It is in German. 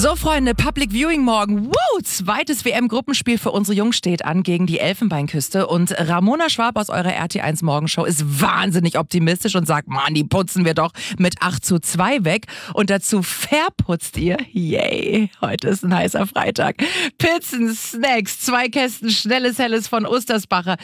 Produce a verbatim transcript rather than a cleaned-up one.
So, Freunde, Public Viewing morgen. Woo! Zweites W M-Gruppenspiel für unsere Jungs steht an gegen die Elfenbeinküste. Und Ramona Schwab aus eurer R T eins Morgenshow ist wahnsinnig optimistisch und sagt, Mann, die putzen wir doch mit acht zu zwei weg. Und dazu verputzt ihr, yay, heute ist ein heißer Freitag, Pizzen, Snacks, zwei Kästen schnelles Helles von Ostersbacher.